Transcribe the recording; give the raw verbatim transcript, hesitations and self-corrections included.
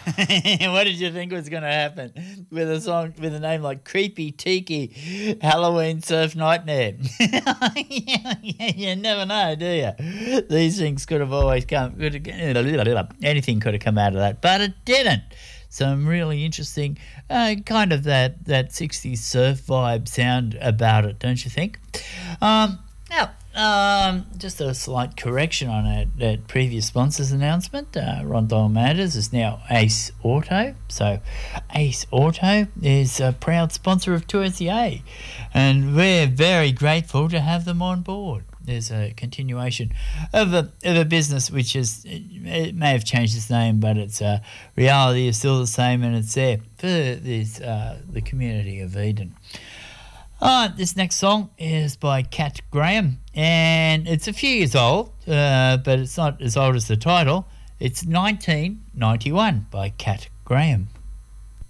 What did you think was going to happen with a song with a name like Creepy Tiki Halloween Surf Nightmare? You never know, do you? These things could have always come, could have, anything could have come out of that, but it didn't. Some really interesting, uh, kind of that, that sixties surf vibe sound about it, don't you think? Um, now, Um, just a slight correction on that, that previous sponsor's announcement. Uh, Rondon Matters is now Ace Auto. So Ace Auto is a proud sponsor of two S E A, and we're very grateful to have them on board. There's a continuation of a, of a business which is, it may have changed its name, but its uh, reality is still the same, and it's there for this, uh, the community of Eden. Uh, this next song is by Cat Graham, and it's a few years old, uh, but it's not as old as the title. It's nineteen ninety-one by Cat Graham.